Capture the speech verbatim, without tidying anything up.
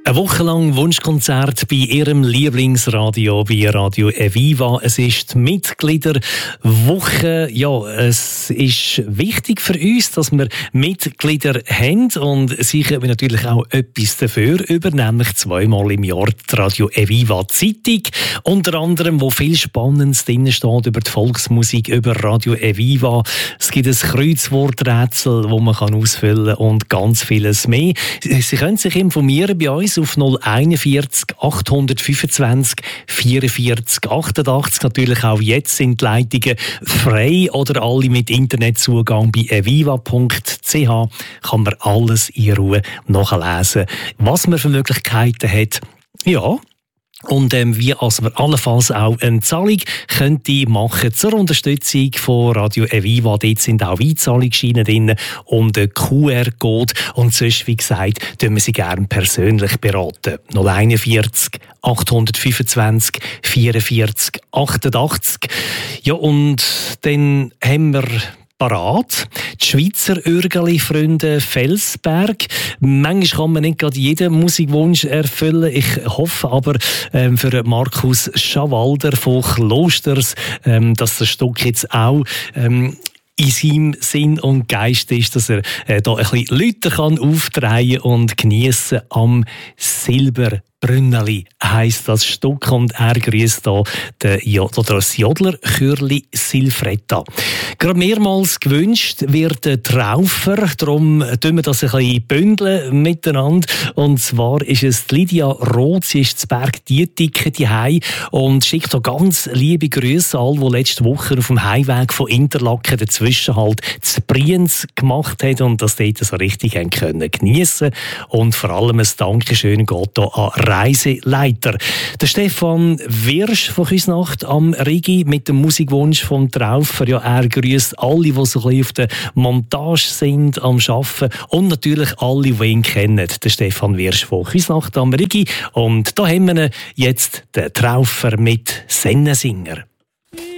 Eine Woche lang Wunschkonzert bei Ihrem Lieblingsradio, bei Radio Eviva. Es ist die Mitgliederwoche. Ja, es ist wichtig für uns, dass wir Mitglieder haben und sie können natürlich auch etwas dafür über, nämlich zweimal im Jahr die Radio Eviva Zeitung. Unter anderem, wo viel Spannendes drin steht über die Volksmusik, über Radio Eviva. Es gibt ein Kreuzworträtsel, das man ausfüllen kann und ganz vieles mehr. Sie können sich informieren bei uns auf null einundvierzig achthundertfünfundzwanzig vierundvierzig achtundachtzig. Natürlich auch jetzt sind die Leitungen frei oder alle mit Internetzugang bei eviva punkt c h kann man alles in Ruhe nachlesen, was man für Möglichkeiten hat. Ja. Und ähm, wie also man allenfalls auch eine Zahlung könnte machen zur Unterstützung von Radio Eviva. Dort sind auch Einzahlungsscheine drin und ein Q R-Code. Und sonst, wie gesagt, tun wir sie gerne persönlich beraten. null einundvierzig achthundertfünfundzwanzig vierundvierzig achtundachtzig. Ja, und dann haben wir parat. Die Schweizer Örgeli-Freunde Felsberg. Manchmal kann man nicht gerade jeden Musikwunsch erfüllen. Ich hoffe aber ähm, für Markus Schawalder von Klosters, ähm, dass das Stück jetzt auch ähm, in seinem Sinn und Geist ist, dass er äh, da ein bisschen Leute kann aufdrehen und geniessen am Silberbrünneli heisst das Stück und er grüßt hier den Jod- oder das Jodlerchürli Silfretta. Gerade mehrmals gewünscht wird der Traufer, darum tun wir das ein bisschen bündeln miteinander. Und zwar ist es Lydia Roth, sie ist zu Berg Dietike daheim und schickt hier ganz liebe Grüße an, die letzte Woche auf dem Heimweg von Interlaken den Zwischenhalt zu Brienz gemacht hat und das dort so richtig haben können geniessen. Und vor allem ein Dankeschön geht hier an Reiseleiter. Der Stefan Wirsch von Küsnacht am Rigi mit dem Musikwunsch vom Traufer. Ja, er grüßt alle, die so ein bisschen auf der Montage sind, am Arbeiten und natürlich alle, die ihn kennen. Der Stefan Wirsch von Küsnacht am Rigi. Und da haben wir jetzt den Traufer mit Sennensinger.